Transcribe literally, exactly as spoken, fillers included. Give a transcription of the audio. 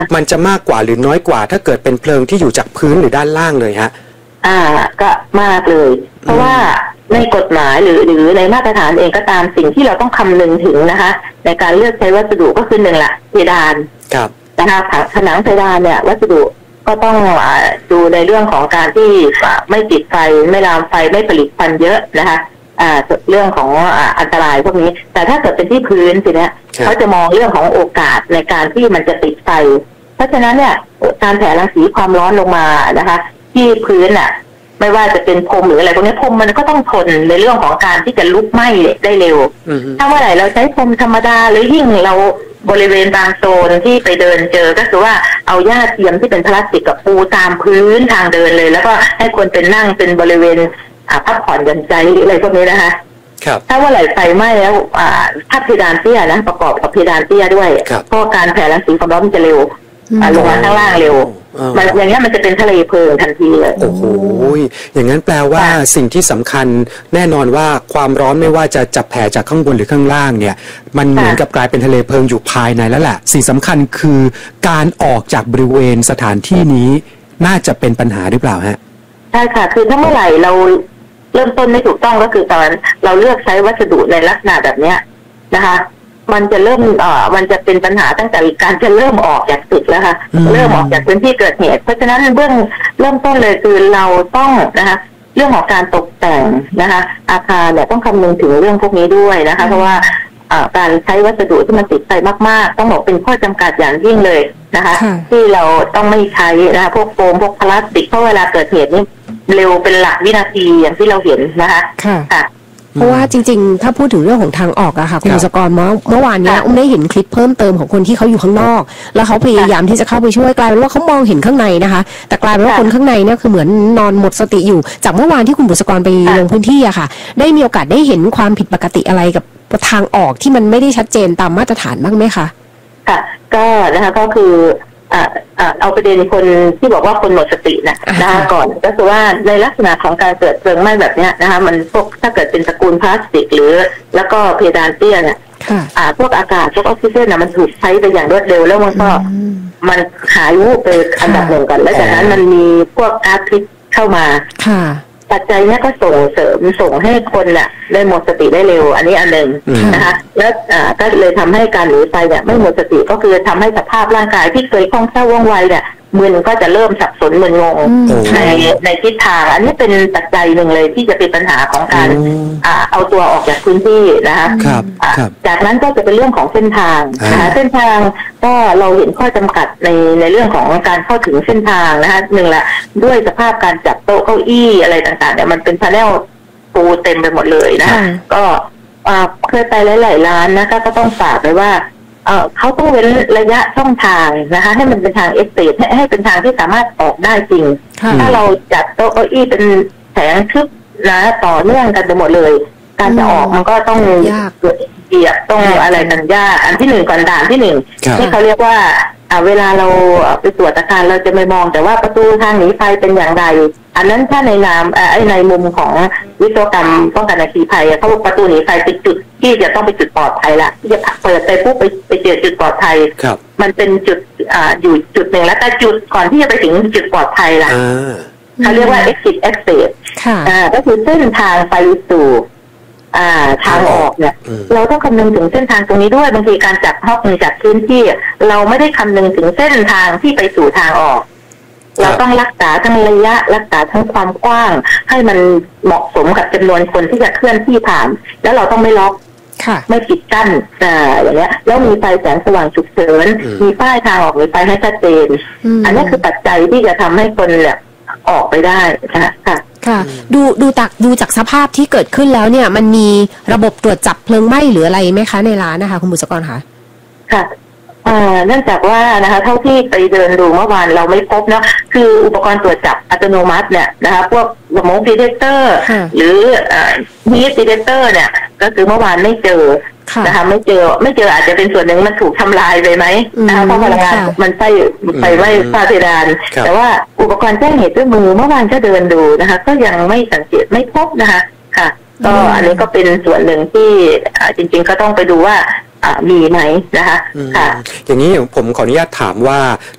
มันจะมากกว่าหรือน้อยกว่าถ้าเกิดเป็นเพลิงที่อยู่จากพื้นหรือด้านล่างเลยฮะอ่าก็มากเลยเพราะว่าในกฎหมายหรือหรือในมาตรฐานเองก็ตามสิ่งที่เราต้องคำนึงถึงนะคะในการเลือกใช้วัสดุก็คือหนึ่งละเพดานครับนะคะผนังเพดานเนี่ยวัสดุก็ต้องดูในเรื่องของการที่ไม่ติดไฟไม่ลามไฟไม่ผลิตควันเยอะนะคะอ่าเรื่องของอันตรายพวกนี้แต่ถ้าเกิดเป็นที่พื้นสิเนี่ยเขาจะมองเรื่องของโอกาสในการที่มันจะติดไฟเพราะฉะนั้นเนี่ยการแผ่รังสีความร้อนลงมานะคะที่พื้นอ่ะไม่ว่าจะเป็นพรมหรืออะไรพวกนี้พรมมันก็ต้องทนในเรื่องของการที่จะลุกไหม้ได้เร็วถ้าเมื่อไหร่เราใช้พรมธรรมดาหรือยิ่งเราบริเวณบางโซนที่ไปเดินเจอก็คือว่าเอาหญ้าเทียมที่เป็นพลาสติกกับปูตามพื้นทางเดินเลยแล้วก็ให้คนเป็นนั่งเป็นบริเวณพักผ่อนหย่อนใจหรืออะไรพวกนี้นะคะถ้าว่าไหลไฟไหม้แล้วถ้าเพดานเตี้ยนะประกอบกับเพดานเตี้ยด้วยเพราะการแผ่รังสีความร้อนมันจะเร็วลงมาข้างล่างเร็วมันอย่างนี้มันจะเป็นทะเลเพลิงทันทีเลยโอ้โหอย่างนั้นแปลว่าสิ่งที่สำคัญแน่นอนว่าความร้อนไม่ว่าจะจับแผ่จากข้างบนหรือข้างล่างเนี่ยมันเหมือนกับกลายเป็นทะเลเพลิงอยู่ภายในแล้วแหละสิ่งสำคัญคือการออกจากบริเวณสถานที่นี้น่าจะเป็นปัญหาหรือเปล่าฮะใช่ค่ะคือถ้าเมื่อไหร่เราเริ่มต้นไม่ถูกต้องก็คือตอนเราเลือกใช้วัสดุในลักษณะแบบนี้นะคะมันจะเริ่มเอ่อมันจะเป็นปัญหาตั้งแต่การจะเริ่มออกจากตึกแล้วค่ะเริ่มออกจากพื้นที่เกิดเหตุเพราะฉะนั้นเบื้องเริ่มต้นเลยคือเราต้องนะคะเรื่องของการตกแต่งนะคะอาคารเนี่ยต้องคำนึงถึงเรื่องพวกนี้ด้วยนะคะเพราะว่าการใช้วัสดุที่มันติดไฟมากๆต้องบอกเป็นข้อจำกัดอย่างยิ่งเลยนะคะที่เราต้องไม่ใช้นะคะพวกโฟมพวกพลาสติกเพราะเวลาเกิดเหตุนี่เร็วเป็นหลักวินาทีอย่างที่เราเห็นนะคะค่ะเพราะว่าจริงๆถ้าพูดถึงเรื่องของทางออกอะค่ะคุณบุษกรเมื่อเมื่อวานนี้อุ้มได้เห็นคลิปเพิ่มเติมของคนที่เขาอยู่ข้างนอกแล้วเขาพยายามที่จะเข้าไปช่วยกลายเป็นว่าเขามองเห็นข้างในนะคะแต่กลายเป็นว่าคนข้างในเนี่ยคือเหมือนนอนหมดสติอยู่จากเมื่อวานที่คุณบุษกรไปลงพื้นที่อะค่ะได้มีโอกาสได้เห็นความผิดปกติอะไรกับทางออกที่มันไม่ได้ชัดเจนตามมาตรฐานบ้างไหมคะค่ะก็นะคะก็คืออ่าอ่าเอาประเด็นคนที่บอกว่าคนหมดสตินะนะคะก่อนก็คือว่าในลักษณะของการเกิดเพลิงไหม้แบบนี้นะคะมันพวกถ้าเกิดเป็นตระกูลพลาสติกหรือแล้วก็เพดานเตี้ยเนี่ยอ่าพวกอากาศพวกออกซิเจนนะมันถูกใช้ไปอย่างรวดเร็วแล้วมันก็มันหายวูบไปอันดับหนึ่งก่อนแล้วจากนั้นมันมีพวกก๊าซพิษเข้ามาปัจจัยนี้ก็ส่งเสริมส่งให้คนน่ะได้หมดสติได้เร็วอันนี้อันหนึ่งนะคะแล้วอ่าก็เลยทำให้การหนีไฟเนี่ยไม่หมดสติก็คือทำให้สภาพร่างกายที่เคยคล่องแคล่วว่องไวเนี่ยมึนก็จะเริ่มสับสนมึนงงในในทิศทางอันนี้เป็นปัจจัยหนึ่งเลยที่จะเป็นปัญหาของการอ่าเอาตัวออกจากพื้นที่นะคะจากนั้นก็จะเป็นเรื่องของเส้นทางนะคะเส้นทางก็เราเห็นข้อจำกัดในในเรื่องของการเข้าถึงเส้นทางนะคะหนึ่งละด้วยสภาพการจัดโต๊ะเก้าอี้อะไรต่างๆเนี่ยมันเป็นพาเนลปูเต็มไปหมดเลยนะคะก็เคยไปหลายๆร้านนะคะก็ต้องฝากไปว่าเออเขาต้องเว้นระยะช่องทางนะคะให้มันเป็นทางเอ็กซ์เซสให้ให้เป็นทางที่สามารถออกได้จริงถ้าเราจัดโต๊ะเก้าอี้เป็นแผงทึบนะต่อเนื่องกันไปหมดเลยการจะออกมันก็ต้องเหยียบต้องอะไรกันยากอันที่หนึ่งก่อนด่านที่หนึ่งที่เขาเรียกว่าเวลาเราไปตรวจอาคารเราจะไม่มองแต่ว่าประตูทางหนีไฟเป็นอย่างไรอันนั้นถ้าในนามไอ้ในมุมของวิศวกรรมป้องกันอัคคีภัยเขาบอกประตูหนีไฟเป็นจุดที่จะต้องไปจุดปลอดภัยละที่จะเปิดไปปุ๊บไปไปเจอจุดปลอดภัยมันเป็นจุดอ่าอยู่จุดหนึ่งแล้วแต่จุดก่อนที่จะไปถึงจุดปลอดภัยละเขาเรียกว่า exit access อ่าก็คือเส้นทางไปสู่อ่าทางออกเนี่ยเราต้องคำนึงถึงเส้นทางตรงนี้ด้วยบางทีการจัดห้องจัดพื้นที่เราไม่ได้คำนึงถึงเส้นทางที่ไปสู่ทางออกเราต้องรักษาทั้งระยะรักษาทั้งความกว้างให้มันเหมาะสมกับจำนวนคนที่จะเคลื่อนที่ผ่านแล้วเราต้องไม่ล็อกไม่ปิดกั้นอ่าอย่างเงี้ยแล้วมีไฟแสงสว่างฉุกเฉินมีป้ายทางออกหรือไฟให้ชัดเจนอันนี้คือปัจจัยที่จะทำให้คนเนี่ยออกไปได้ค่ะค่ะดูดูจากดูจากสภาพที่เกิดขึ้นแล้วเนี่ยมันมีระบบตรวจจับเพลิงไหม้หรืออะไรไหมคะในร้านนะคะคุณบุษกรคะค่ะอ่าเนื่องจากว่านะคะเท่าที่ไปเดินดูเมื่อวานเราไม่พบเนาะคืออุปกรณ์ตรวจจับอัตโนมัติเนี่ยนะคะพวกสโมกดีเทคเตอร์หรืออ่าฮีทดีเทคเตอร์เนี่ยก็คือเมื่อวานไม่เจอนะคะไม่เจอไม่เจออาจจะเป็นส่วนหนึ่งมันถูกทำลายไปไหมนะคะเพราะพลังงานมันไฟไฟไหม้ฝ้าเพดานแต่ว่าอุปกรณ์แจ้งเหตุด้วยมือเมื่อวานก็เดินดูนะคะก็ยังไม่สังเกตไม่พบนะคะค่ะก็อันนี้ก็เป็นส่วนหนึ่งที่จริงๆก็ต้องไปดูว่ามีไหมนะคะค่ะอย่างนี้ผมขออนุญาตถามว่า